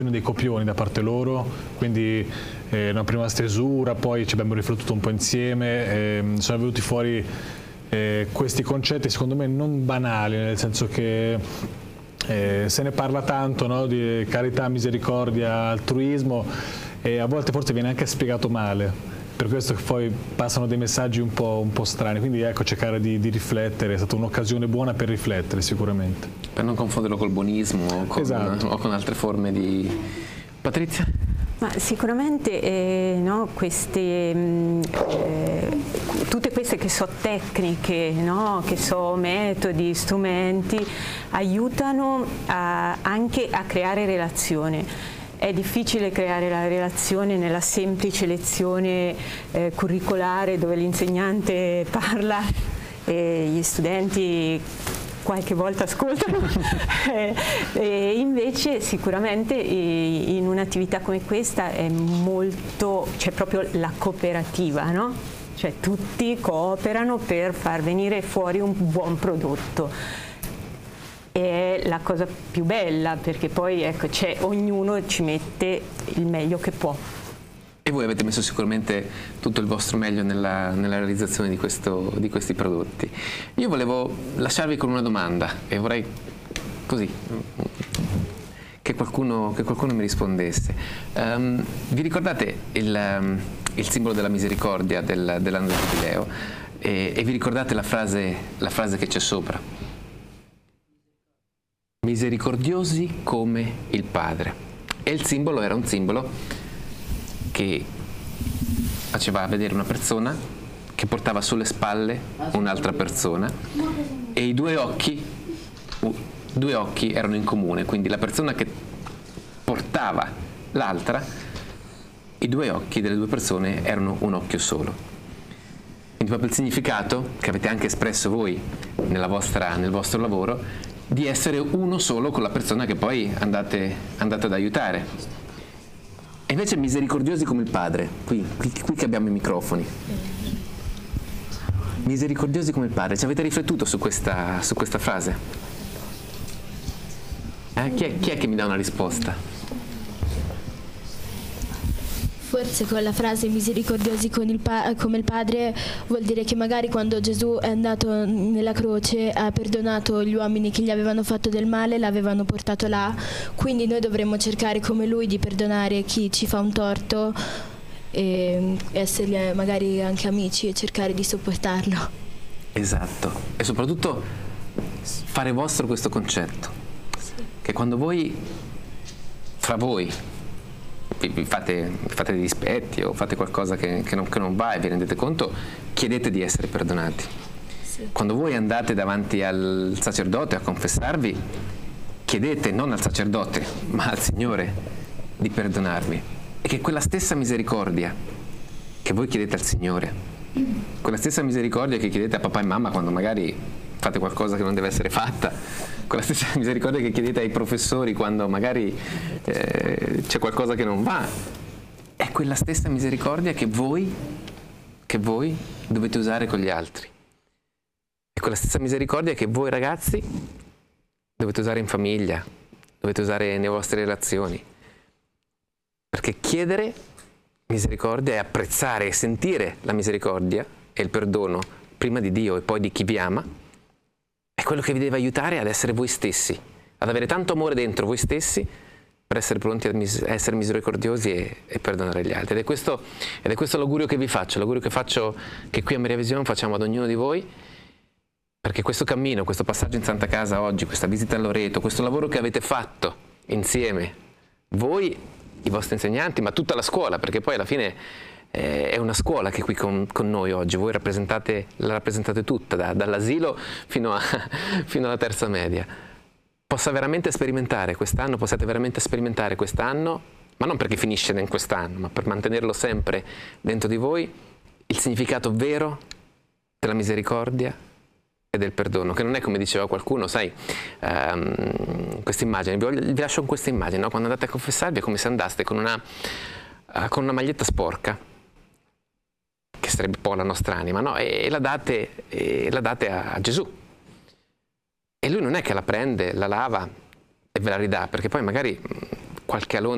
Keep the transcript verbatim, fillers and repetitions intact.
dei copioni da parte loro, quindi eh, una prima stesura, poi ci abbiamo riflettuto un po' insieme, eh, sono venuti fuori eh, questi concetti secondo me non banali, nel senso che eh, se ne parla tanto, no, di carità, misericordia, altruismo, e a volte forse viene anche spiegato male. Per questo che poi passano dei messaggi un po', un po' strani, quindi ecco, cercare di, di riflettere è stata un'occasione buona per riflettere sicuramente. Per non confonderlo col buonismo o con, esatto. o con altre forme di... Patrizia? Ma sicuramente eh, no, queste, mh, eh, tutte queste che so tecniche, no, che so metodi, strumenti, aiutano a, anche a creare relazione. È difficile creare la relazione nella semplice lezione eh, curricolare dove l'insegnante parla e gli studenti qualche volta ascoltano, e invece sicuramente in un'attività come questa è molto, c'è proprio la cooperativa, no? Cioè tutti cooperano per far venire fuori un buon prodotto. È la cosa più bella, perché poi ecco, c'è, ognuno ci mette il meglio che può. E voi avete messo sicuramente tutto il vostro meglio nella, nella realizzazione di, questo, di questi prodotti. Io volevo lasciarvi con una domanda e vorrei così che qualcuno, che qualcuno mi rispondesse. Um, vi ricordate il, um, il simbolo della misericordia del, dell'anno del Giubileo e, e vi ricordate la frase, la frase che c'è sopra? Misericordiosi come il Padre. E il simbolo era un simbolo che faceva vedere una persona che portava sulle spalle un'altra persona e i due occhi, due occhi erano in comune, quindi la persona che portava l'altra, i due occhi delle due persone erano un occhio solo. Quindi proprio il significato che avete anche espresso voi nella vostra, nel vostro lavoro, di essere uno solo con la persona che poi andate, andate ad aiutare. E invece misericordiosi come il Padre, qui, qui, qui che abbiamo i microfoni. Misericordiosi come il Padre, ci avete riflettuto su questa, su questa frase? Eh? Chi è, chi è che mi dà una risposta? Forse con la frase misericordiosi con il pa- come il Padre vuol dire che magari quando Gesù è andato nella croce ha perdonato gli uomini che gli avevano fatto del male, l'avevano portato là, quindi noi dovremmo cercare come Lui di perdonare chi ci fa un torto e essere magari anche amici e cercare di sopportarlo. Esatto, e soprattutto fare vostro questo concetto, sì. Che quando voi, fra voi, Vi fate, vi fate dei dispetti o fate qualcosa che, che, non, che non va e vi rendete conto, chiedete di essere perdonati. Sì. Quando voi andate davanti al sacerdote a confessarvi, chiedete non al sacerdote ma al Signore di perdonarvi, e che quella stessa misericordia che voi chiedete al Signore, quella stessa misericordia che chiedete a papà e mamma quando magari fate qualcosa che non deve essere fatta, quella stessa misericordia che chiedete ai professori quando magari eh, c'è qualcosa che non va, è quella stessa misericordia che voi, che voi dovete usare con gli altri. È quella stessa misericordia che voi ragazzi dovete usare in famiglia, dovete usare nelle vostre relazioni. Perché chiedere misericordia e apprezzare e sentire la misericordia e il perdono prima di Dio e poi di chi vi ama è quello che vi deve aiutare ad essere voi stessi, ad avere tanto amore dentro voi stessi per essere pronti a mis- essere misericordiosi e, e perdonare gli altri. Ed è questo, ed è questo l'augurio che vi faccio, l'augurio che faccio, che qui a Maria Visione facciamo ad ognuno di voi, perché questo cammino, questo passaggio in Santa Casa oggi, questa visita a Loreto, questo lavoro che avete fatto insieme, voi, i vostri insegnanti, ma tutta la scuola, perché poi alla fine è una scuola che è qui con, con noi oggi, voi rappresentate, la rappresentate tutta, da, dall'asilo fino, a, fino alla terza media, possa veramente sperimentare quest'anno, possiate veramente sperimentare quest'anno, ma non perché finisce in quest'anno, ma per mantenerlo sempre dentro di voi, il significato vero della misericordia e del perdono, che non è come diceva qualcuno, sai, um, questa immagine, vi, vi lascio con questa immagine, no? Quando andate a confessarvi è come se andaste con una, uh, con una maglietta sporca, che sarebbe un po' la nostra anima, no? E la date, e la date a, a Gesù. E lui non è che la prende, la lava e ve la ridà, perché poi magari qualche alone